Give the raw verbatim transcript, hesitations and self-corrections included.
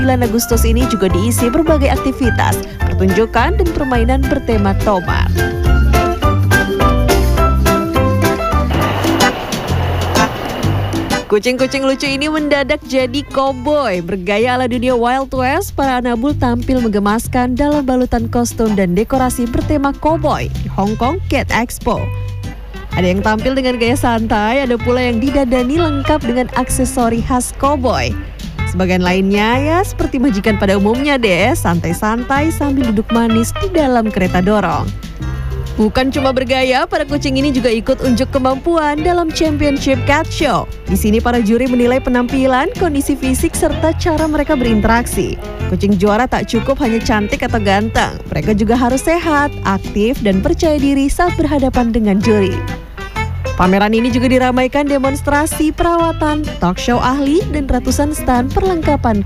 sembilan Agustus ini juga diisi berbagai aktivitas, pertunjukan dan permainan bertema tomat. Kucing-kucing lucu ini mendadak jadi koboi. Bergaya ala dunia Wild West, para anabul tampil menggemaskan dalam balutan kostum dan dekorasi bertema koboi di Hong Kong Cat Expo. Ada yang tampil dengan gaya santai, ada pula yang didadani lengkap dengan aksesori khas koboi. Sebagian lainnya ya seperti majikan pada umumnya deh, santai-santai sambil duduk manis di dalam kereta dorong. Bukan cuma bergaya, para kucing ini juga ikut unjuk kemampuan dalam Championship Cat Show. Di sini para juri menilai penampilan, kondisi fisik, serta cara mereka berinteraksi. Kucing juara tak cukup hanya cantik atau ganteng, mereka juga harus sehat, aktif, dan percaya diri saat berhadapan dengan juri. Pameran ini juga diramaikan demonstrasi perawatan, talk show ahli, dan ratusan stand perlengkapan